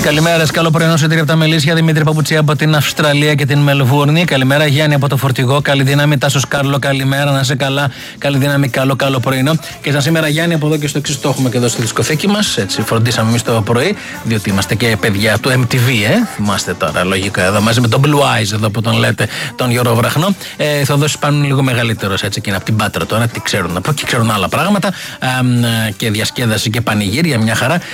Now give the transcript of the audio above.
Καλημέρα, καλό πρωινό σε από τα Μελίσια. Δημήτρη Παπουτσία από την Αυστραλία και την Μελβούρνη. Καλημέρα, Γιάννη από το Φορτηγό. Καλή δύναμη, Τάσος Κάρλο. Καλημέρα, να είσαι καλά. Καλή δύναμη, καλό πρωινό. Και σαν σήμερα, Γιάννη, από εδώ και στο εξής το έχουμε και εδώ στη δισκοθήκη μας. Έτσι, φροντίσαμε εμείς το πρωί, διότι είμαστε και παιδιά του MTV, Θυμάστε τώρα, λογικά εδώ μαζί με τον Blue Eyes, εδώ που τον λέτε, τον Γιώργο Βραχνό. Θα δώσει πάνω λίγο μεγαλύτερος έτσι εκείνα από την Πάτρα τώρα. Τι ξέρουν να πω και ξέρουν άλλα πράγματα. Και διασκέδαση και πανηγύρια, μια χαρά.